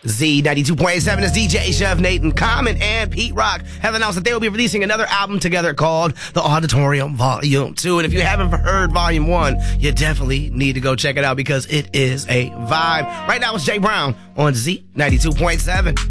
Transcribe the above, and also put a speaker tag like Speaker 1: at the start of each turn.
Speaker 1: Z92.7 is DJ Chef Nathan. Common and Pete Rock have announced that they will be releasing another album together called The Auditorium Volume 2. And if you haven't heard Volume 1, you definitely need to go check it out because it is a vibe. Right now it's Jay Brown on Z92.7.